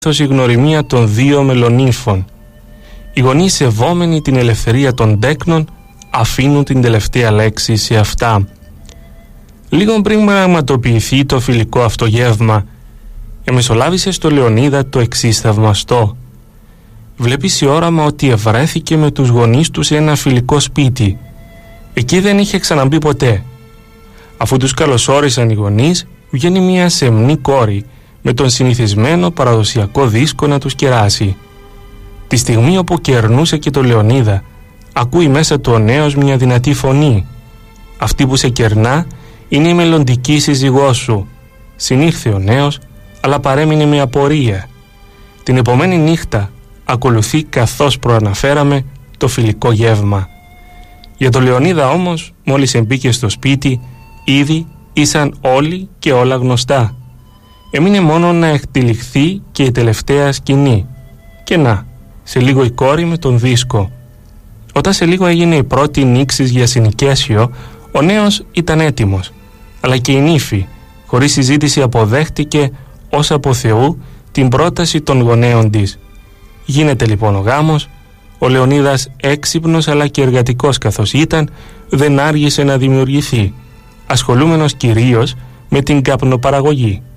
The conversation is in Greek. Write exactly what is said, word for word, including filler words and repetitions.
η γνωριμία των δύο μελονύμφων. Οι γονείς, σεβόμενοι την ελευθερία των τέκνων, αφήνουν την τελευταία λέξη σε αυτά. Λίγο πριν πραγματοποιηθεί το φιλικό αυτό γεύμα, εμεσολάβησε στο Λεωνίδα το εξής θαυμαστό. Βλέπει σε όραμα ότι ευρέθηκε με τους γονείς του σε ένα φιλικό σπίτι. Εκεί δεν είχε ξαναμπεί ποτέ. Αφού τους καλωσόρισαν οι γονείς, βγαίνει μια σεμνή κόρη με τον συνηθισμένο παραδοσιακό δίσκο να τους κεράσει. Τη στιγμή όπου κερνούσε και το Λεωνίδα, ακούει μέσα του ο νέος μια δυνατή φωνή. Αυτή που σε κερνά είναι η μελλοντική σύζυγός σου. Συνήλθε ο νέος, αλλά παρέμεινε με απορία. Την επομένη νύχτα ακολουθεί, καθώς προαναφέραμε, το φιλικό γεύμα. Για το Λεωνίδα όμως, μόλις εμπήκε στο σπίτι, ήδη ήσαν όλοι και όλα γνωστά. Έμεινε μόνο να εκτυλιχθεί και η τελευταία σκηνή. Και να, σε λίγο η κόρη με τον δίσκο. Όταν σε λίγο έγινε η πρώτη νήξη για συνοικέσιο, ο νέος ήταν έτοιμος. Αλλά και η νύφη, χωρίς συζήτηση, αποδέχτηκε ως από Θεού την πρόταση των γονέων της. Γίνεται λοιπόν ο γάμος. Ο Λεωνίδας, έξυπνος αλλά και εργατικός καθώς ήταν, δεν άργησε να δημιουργηθεί, ασχολούμενος κυρίως με την καπνοπαραγωγή.